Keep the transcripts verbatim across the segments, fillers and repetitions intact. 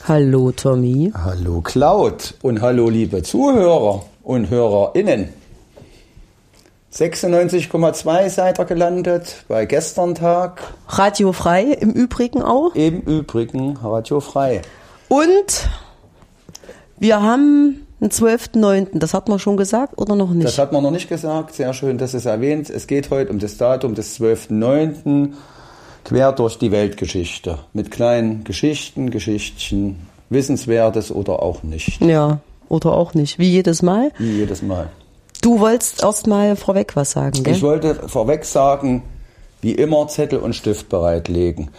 Hallo Tommy. Hallo Claud und hallo liebe Zuhörer und HörerInnen. sechsundneunzig Komma zwei seid ihr gelandet bei gestern Tag. Radio frei im Übrigen auch. Im Übrigen Radio frei. Und wir haben den zwölften neunten Das hat man schon gesagt oder noch nicht? Das hat man noch nicht gesagt. Sehr schön, dass es erwähnt. Es geht heute um das Datum des zwölften neunten quer durch die Weltgeschichte. Mit kleinen Geschichten, Geschichtchen, Wissenswertes oder auch nicht. Ja, oder auch nicht. Wie jedes Mal. Wie jedes Mal. Du wolltest erst mal vorweg was sagen, gell? Ich wollte vorweg sagen, wie immer Zettel und Stift bereitlegen.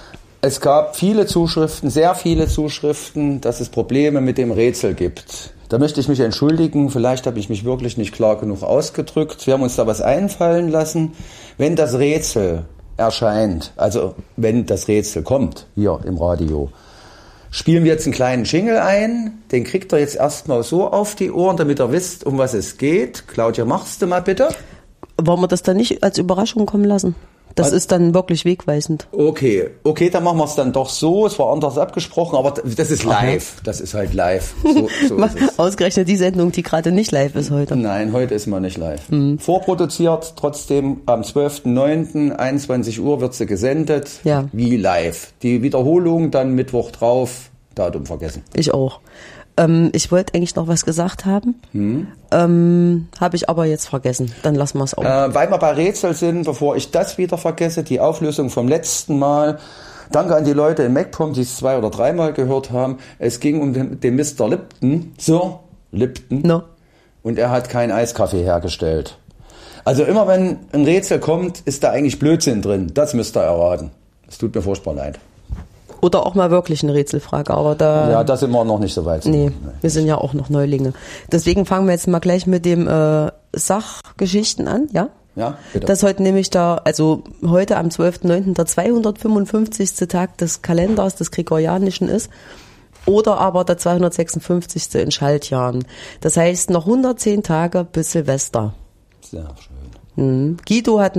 Es gab viele Zuschriften, sehr viele Zuschriften, dass es Probleme mit dem Rätsel gibt. Da möchte ich mich entschuldigen, vielleicht habe ich mich wirklich nicht klar genug ausgedrückt. Wir haben uns da was einfallen lassen. Wenn das Rätsel erscheint, also wenn das Rätsel kommt, hier im Radio, spielen wir jetzt einen kleinen Jingle ein. Den kriegt ihr jetzt erstmal so auf die Ohren, damit ihr wisst, um was es geht. Claudia, machst du mal bitte? Wollen wir das dann nicht als Überraschung kommen lassen? Das Also, ist dann wirklich wegweisend. Okay, okay, dann machen wir es dann doch so. Es war anders abgesprochen, aber das ist live. Okay. Das ist halt live. So, so ist es. Ausgerechnet die Sendung, die gerade nicht live ist heute. Nein, heute ist man nicht live. Mhm. Vorproduziert, trotzdem am zwölften neunten einundzwanzig Uhr wird sie gesendet. Ja. Wie live. Die Wiederholung dann Mittwoch drauf. Datum vergessen. Ich auch. Ähm, ich wollte eigentlich noch was gesagt haben, hm. ähm, habe ich aber jetzt vergessen. Dann lassen wir es auch. Äh, weil wir bei Rätsel sind, bevor ich das wieder vergesse, die Auflösung vom letzten Mal. Danke an die Leute in MacPom, die es zwei oder dreimal gehört haben. Es ging um den, den Mister Lipton. Sir Lipton. No. Und er hat keinen Eiskaffee hergestellt. Also immer wenn ein Rätsel kommt, ist da eigentlich Blödsinn drin. Das müsst ihr erraten. Es tut mir furchtbar leid. Oder auch mal wirklich eine Rätselfrage, aber da... Ja, da sind wir noch nicht so weit. Nee, wir sind ja auch noch Neulinge. Deswegen fangen wir jetzt mal gleich mit dem äh, Sachgeschichten an, ja? Ja, bitte. Das ist heute nämlich der, also heute am zwölften neunten der zweihundertfünfundfünfzigste Tag des Kalenders, des Gregorianischen ist. Oder aber der zweihundertsechsundfünfzigste in Schaltjahren. Das heißt, noch hundertzehn Tage bis Silvester. Sehr schön. Mhm. Guido hat